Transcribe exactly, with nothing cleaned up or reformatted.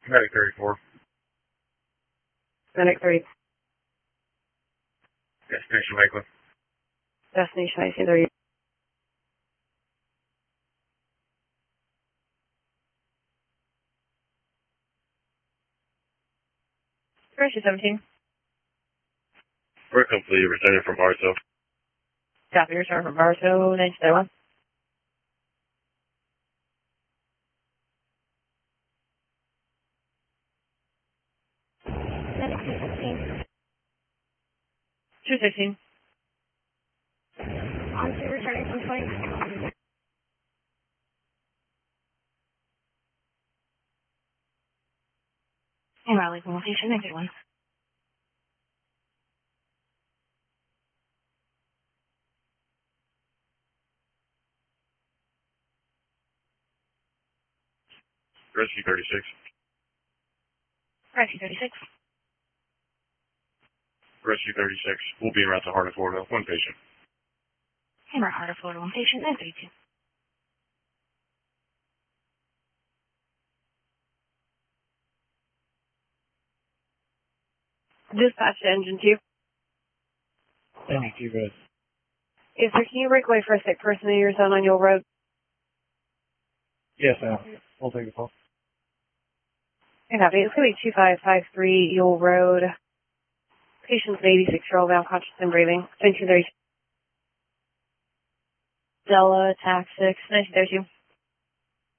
Medic thirty-four. Medic thirty. Destination Lakeland. Destination I C thirty. Rescue seventeen. We're complete. Returning from Bartow. Copy, return from Bartow, nineteen thirty-one. two sixteen. On to returning from twenty. And Raleigh location, negative one. Rescue thirty-six. Rescue thirty-six. Rescue thirty-six. We'll be around to Heart of Florida. One patient. And Heart of Florida, one patient, nine thirty-two. Dispatch to engine two. Thank you, guys. Yes, sir, can you break away for a sick person in your zone on your road? Yes, ma'am. We'll take a call. I copy. It's going to be two five five three Yule Road. Patient's an eighty-six-year-old, now conscious and breathing. nineteen thirty-two. Della, tax six, nineteen thirty-two.